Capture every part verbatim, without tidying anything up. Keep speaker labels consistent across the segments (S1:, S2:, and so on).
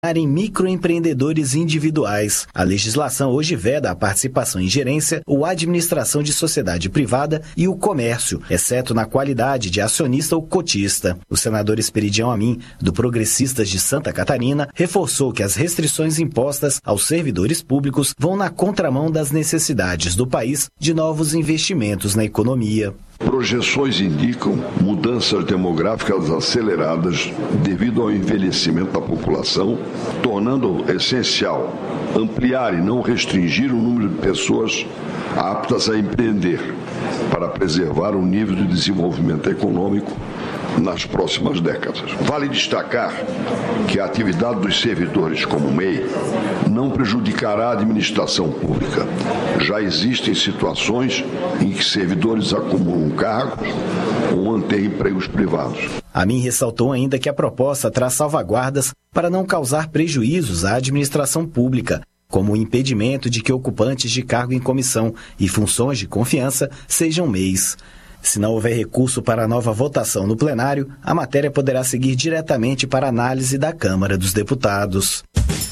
S1: em microempreendedores individuais. A legislação hoje veda a participação em gerência ou administração de sociedade privada e o comércio, exceto na qualidade de acionista ou cotista. O senador Esperidião Amin, do Progressistas de Santa Catarina, reforçou que as restrições impostas aos servidores públicos vão na contramão das necessidades do país de novos investimentos na economia.
S2: Projeções indicam mudanças demográficas aceleradas devido ao envelhecimento da população, tornando essencial ampliar e não restringir o número de pessoas aptas a empreender, para preservar o nível de desenvolvimento econômico nas próximas décadas. Vale destacar que a atividade dos servidores como M E I não prejudicará a administração pública. Já existem situações em que servidores acumulam cargos ou mantêm empregos privados.
S1: Amin ressaltou ainda que a proposta traz salvaguardas para não causar prejuízos à administração pública, como o impedimento de que ocupantes de cargo em comissão e funções de confiança sejam M E Is. Se não houver recurso para a nova votação no plenário, a matéria poderá seguir diretamente para análise da Câmara dos Deputados.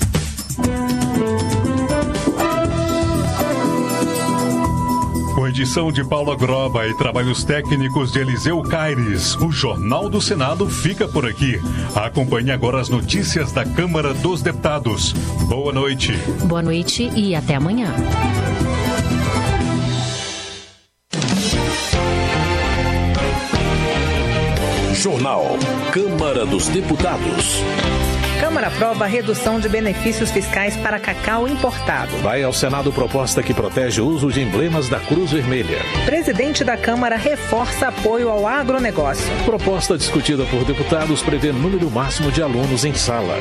S3: Com edição de Paula Groba e trabalhos técnicos de Eliseu Caires, o Jornal do Senado fica por aqui. Acompanhe agora as notícias da Câmara dos Deputados. Boa noite.
S4: Boa noite e até amanhã.
S5: Jornal Câmara dos Deputados.
S6: Câmara aprova a redução de benefícios fiscais para cacau importado.
S5: Vai ao Senado proposta que protege o uso de emblemas da Cruz Vermelha.
S6: Presidente da Câmara reforça apoio ao agronegócio.
S5: Proposta discutida por deputados prevê número máximo de alunos em sala.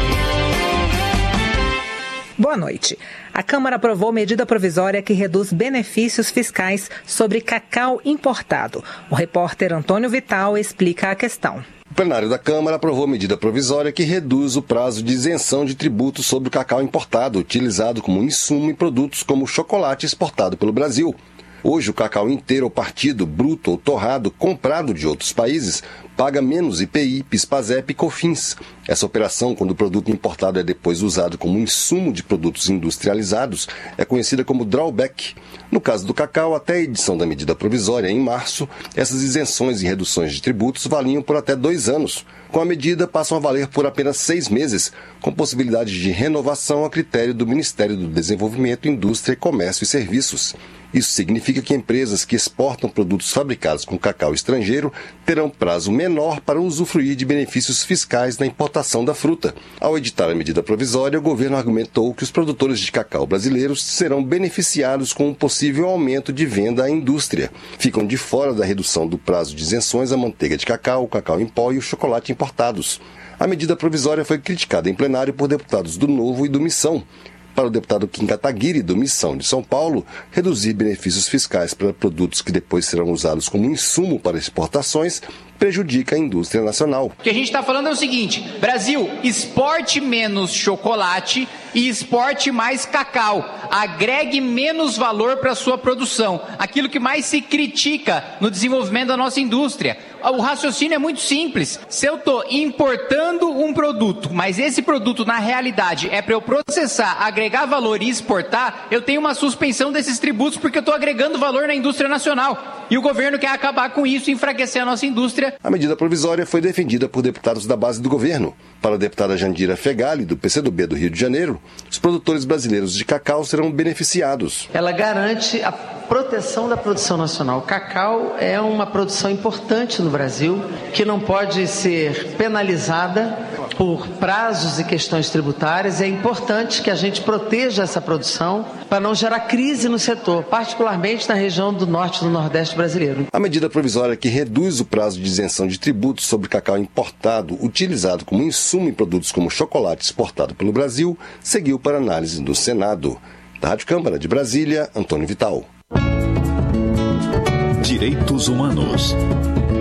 S6: Boa noite. A Câmara aprovou medida provisória que reduz benefícios fiscais sobre cacau importado. O repórter Antônio Vital explica a questão.
S7: O plenário da Câmara aprovou medida provisória que reduz o prazo de isenção de tributos sobre o cacau importado, utilizado como insumo em produtos como chocolate exportado pelo Brasil. Hoje, o cacau inteiro ou partido, bruto ou torrado, comprado de outros países, paga menos I P I, PIS/PASEP e COFINS. Essa operação, quando o produto importado é depois usado como insumo de produtos industrializados, é conhecida como drawback. No caso do cacau, até a edição da medida provisória, em março, essas isenções e reduções de tributos valiam por até dois anos. Com a medida, passam a valer por apenas seis meses, com possibilidade de renovação a critério do Ministério do Desenvolvimento, Indústria, Comércio e Serviços. Isso significa que empresas que exportam produtos fabricados com cacau estrangeiro terão prazo menor para usufruir de benefícios fiscais na importação da fruta. Ao editar a medida provisória, o governo argumentou que os produtores de cacau brasileiros serão beneficiados com um possível aumento de venda à indústria. Ficam de fora da redução do prazo de isenções a manteiga de cacau, o cacau em pó e o chocolate importados. A medida provisória foi criticada em plenário por deputados do Novo e do Missão. Para o deputado Kim Kataguiri, do Missão de São Paulo, reduzir benefícios fiscais para produtos que depois serão usados como insumo para exportações prejudica a indústria nacional.
S8: O que a gente está falando é o seguinte: Brasil, exporte menos chocolate e exporte mais cacau. Agregue menos valor para a sua produção. Aquilo que mais se critica no desenvolvimento da nossa indústria. O raciocínio é muito simples. Se eu estou importando um produto, mas esse produto na realidade é para eu processar, agregar valor e exportar, eu tenho uma suspensão desses tributos porque eu estou agregando valor na indústria nacional. E o governo quer acabar com isso e enfraquecer a nossa indústria.
S7: A medida provisória foi defendida por deputados da base do governo. Para a deputada Jandira Fegali, do P C do B do Rio de Janeiro, os produtores brasileiros de cacau serão beneficiados.
S9: Ela garante a proteção da produção nacional. O cacau é uma produção importante no Brasil, que não pode ser penalizada por prazos e questões tributárias. É importante que a gente proteja essa produção para não gerar crise no setor, particularmente na região do norte e do nordeste brasileiro.
S7: A medida provisória que reduz o prazo de isenção de tributos sobre cacau importado utilizado como insumo em produtos como chocolate exportado pelo Brasil seguiu para análise do Senado. Da Rádio Câmara de Brasília, Antônio Vital.
S10: Direitos Humanos.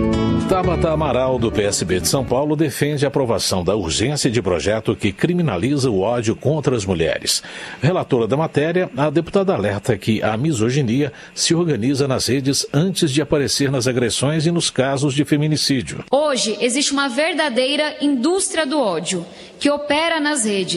S5: Tabata Amaral, do P S B de São Paulo, defende a aprovação da urgência de projeto que criminaliza o ódio contra as mulheres. Relatora da matéria, a deputada alerta que a misoginia se organiza nas redes antes de aparecer nas agressões e nos casos de feminicídio.
S10: Hoje, existe uma verdadeira indústria do ódio que opera nas redes.